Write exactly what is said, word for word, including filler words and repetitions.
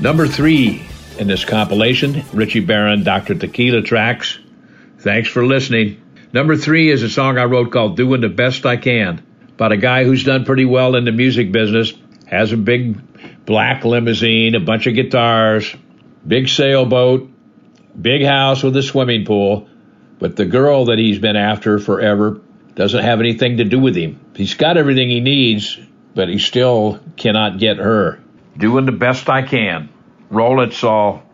Number three in this compilation, Richie Barron, Doctor Tequila Tracks. Thanks for listening. Number three is a song I wrote called Doing the Best I Can, about a guy who's done pretty well in the music business, has a big black limousine, a bunch of guitars, big sailboat, big house with a swimming pool, but the girl that he's been after forever doesn't have anything to do with him. He's got everything he needs, but he still cannot get her. Doing the best I can. Roll it, Saul.